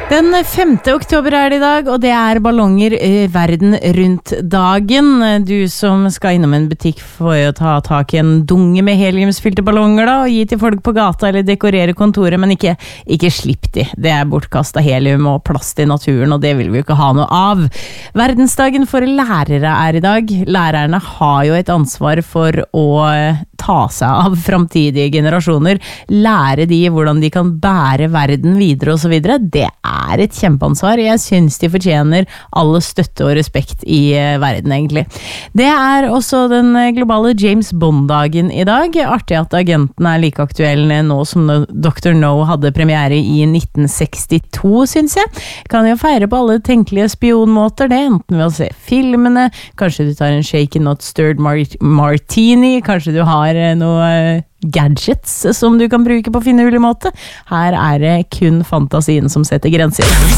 Den 5. oktober det I dag, og det ballonger verden rundt dagen. Du som skal innom en butikk for å ta tak I en dunge med heliumsfylte ballonger da, og gi til folk på gata eller dekorere kontoret, men ikke slipp de. Det bortkastet helium og plast I naturen, og det vil vi jo ikke ha noe av. Verdensdagen for lærere I dag. Lærerne har jo et ansvar for å ta seg av framtidige generasjoner, lære de hvordan de kan bære verden videre og så videre. Det et kjempeansvar. Jeg synes de fortjener alle støtte og respekt I verden, egentlig. Det også den globale James Bond-dagen I dag. Artig at agenten like aktuell nå som Dr. No hadde premiere I 1962, synes jeg. Kan jo feire på alle tenkelige spionmåter, det enten ved å se filmene, kanskje du tar en shaken not stirred martini, kanskje du har noe gadgets som du kan bruke på finurlig måte. Her det kun fantasien som setter grenser.